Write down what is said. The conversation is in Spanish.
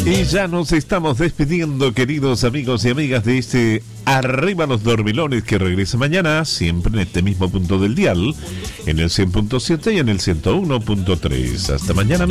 Y ya nos estamos despidiendo, queridos amigos y amigas, de este Arriba los Dormilones, que regresa mañana, siempre en este mismo punto del dial, en el 100.7 y en el 101.3. Hasta mañana.